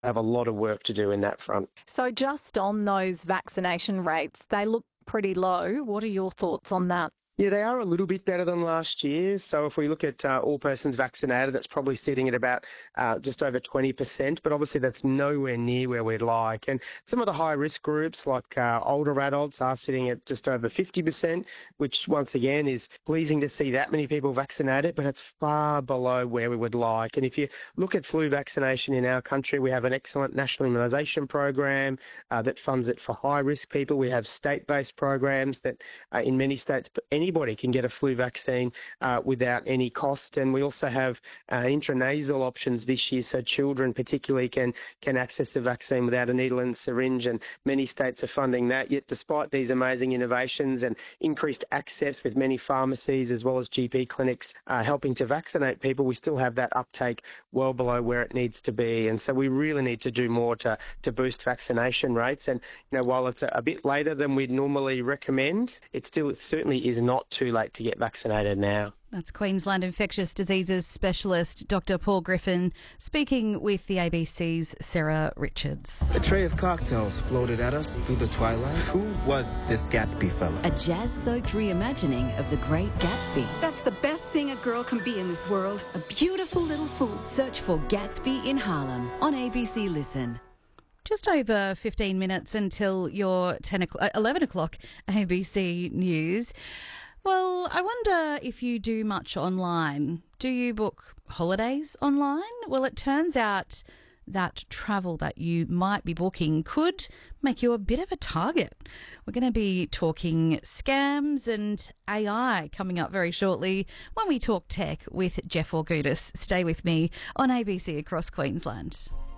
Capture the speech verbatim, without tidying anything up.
have a lot of work to do in that front. So just on those vaccination rates, they look pretty low. What are your thoughts on that? Yeah, they are a little bit better than last year. So if we look at uh, all persons vaccinated, that's probably sitting at about uh, just over twenty percent. But obviously that's nowhere near where we'd like. And some of the high-risk groups, like uh, older adults, are sitting at just over fifty percent, which once again is pleasing to see that many people vaccinated, but it's far below where we would like. And if you look at flu vaccination in our country, we have an excellent national immunisation program uh, that funds it for high-risk people. We have state-based programs that uh, in many states, any Anybody can get a flu vaccine uh, without any cost, and we also have uh, intranasal options this year, so children particularly can can access the vaccine without a needle and syringe, and many states are funding that. Yet despite these amazing innovations and increased access with many pharmacies as well as G P clinics uh, helping to vaccinate people, we still have that uptake well below where it needs to be, and so we really need to do more to to boost vaccination rates. And you know, while it's a, a bit later than we'd normally recommend, it still it certainly is not too late to get vaccinated now. That's Queensland infectious diseases specialist Doctor Paul Griffin speaking with the A B C's Sarah Richards. A tray of cocktails floated at us through the twilight. Who was this Gatsby fella? A jazz-soaked reimagining of The Great Gatsby. That's the best thing a girl can be in this world. A beautiful little fool. Search for Gatsby in Harlem on A B C Listen. Just over fifteen minutes until your ten o'clock, eleven o'clock A B C News. Well, I wonder if you do much online. Do you book holidays online? Well, it turns out that travel that you might be booking could make you a bit of a target. We're going to be talking scams and A I coming up very shortly when we talk tech with Jeff Augudis. Stay with me on A B C Across Queensland.